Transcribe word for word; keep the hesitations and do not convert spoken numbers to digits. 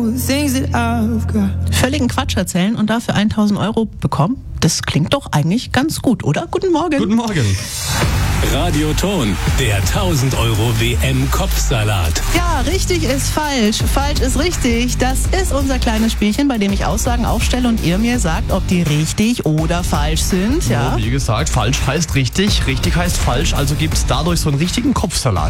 Völligen Quatsch erzählen und dafür tausend Euro bekommen? Das klingt doch eigentlich ganz gut, oder? Guten Morgen. Guten Morgen. Radioton, der tausend Euro W M-Kopfsalat. Ja, richtig ist falsch, falsch ist richtig. Das ist unser kleines Spielchen, bei dem ich Aussagen aufstelle und ihr mir sagt, ob die richtig oder falsch sind. Ja? Ja, wie gesagt, falsch heißt richtig, richtig heißt falsch, also gibt es dadurch so einen richtigen Kopfsalat.